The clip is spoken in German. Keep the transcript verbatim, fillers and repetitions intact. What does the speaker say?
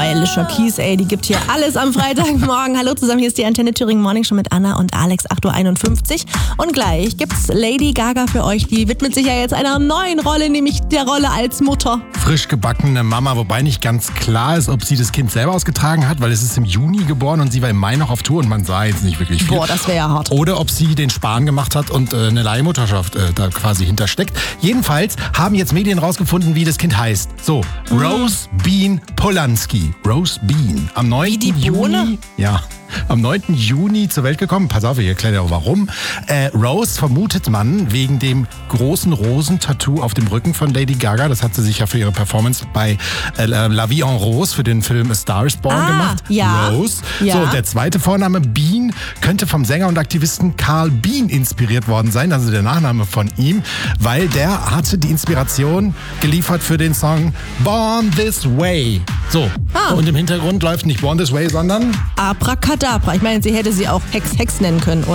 Alicia Keys, ey, die gibt hier alles am Freitagmorgen. Hallo zusammen, hier ist die Antenne Thüringen Morning Show mit Anna und Alex, acht Uhr einundfünfzig. Und gleich gibt's Lady Gaga für euch. Die widmet sich ja jetzt einer neuen Rolle, nämlich der Rolle als Mutter. Frisch gebackene Mama, wobei nicht ganz klar ist, ob sie das Kind selber ausgetragen hat, weil es ist im Juni geboren und sie war im Mai noch auf Tour und man sah jetzt nicht wirklich viel. Boah, das wäre ja hart. Oder ob sie den Spahn gemacht hat und äh, eine Leihmutterschaft äh, da quasi hintersteckt. Jedenfalls haben jetzt Medien rausgefunden, wie das Kind heißt. So, mhm. Rose Bean Polanski. Rose Bean. Am neunten Wie die Bohne? Juni. Ja. Am neunten Juni zur Welt gekommen. Pass auf, ich erkläre dir auch warum. Äh, Rose vermutet man wegen dem großen Rosentattoo auf dem Rücken von Lady Gaga. Das hat sie sich ja für ihre Performance bei äh, La Vie en Rose für den Film A Star is Born ah, gemacht. Ja. Rose. Ja. So, und der zweite Vorname Bean könnte vom Sänger und Aktivisten Carl Bean inspiriert worden sein, also der Nachname von ihm, weil der hatte die Inspiration geliefert für den Song Born This Way. So, ah. und im Hintergrund läuft nicht Born This Way, sondern Abracadabra. Ich meine, sie hätte sie auch Hex Hex nennen können.